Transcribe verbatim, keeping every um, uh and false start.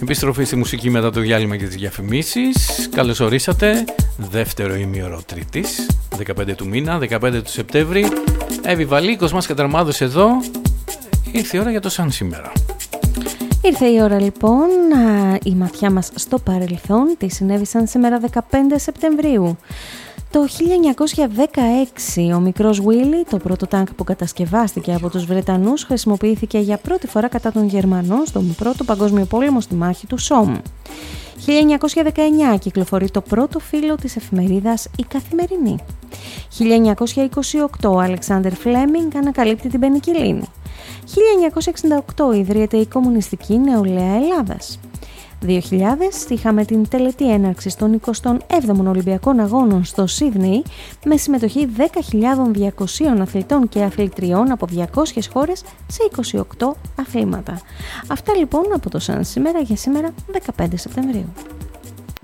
Επιστροφή στη μουσική μετά το διάλειμμα και τις διαφημίσεις. Καλώς ορίσατε. Δεύτερο ημίωρο Τρίτης, δεκαπέντε του μήνα, δεκαπέντε του Σεπτέμβρη. Εύη Βαλή, Κοσμάς Καταρμάδος εδώ. Ήρθε η ώρα για το σαν σήμερα. Ήρθε η ώρα λοιπόν, η ματιά μας στο παρελθόν. Τι συνέβησαν σήμερα δεκαπέντε Σεπτεμβρίου. Το χίλια εννιακόσια δεκαέξι ο μικρός Willy, το πρώτο τάγκ που κατασκευάστηκε από τους Βρετανούς, χρησιμοποιήθηκε για πρώτη φορά κατά των Γερμανών στον Πρώτο Παγκόσμιο Πόλεμο στη μάχη του Σόμ. χίλια εννιακόσια δεκαεννιά κυκλοφορεί το πρώτο φύλλο της εφημερίδας «Η Καθημερινή». χίλια εννιακόσια είκοσι οκτώ ο Αλεξάνδερ Φλέμινγκ ανακαλύπτει την πενικυλίνη. χίλια εννιακόσια εξήντα οκτώ ιδρύεται η Κομμουνιστική Νεολαία Ελλάδας. δύο χιλιάδες είχαμε την τελετή έναρξης των εικοστών έβδομων Ολυμπιακών Αγώνων στο Σίδνεϊ με συμμετοχή δέκα χιλιάδες διακοσίων αθλητών και αθλητριών από διακόσιες χώρες σε είκοσι οκτώ αθλήματα. Αυτά λοιπόν από το σαν σήμερα για σήμερα δεκαπέντε Σεπτεμβρίου.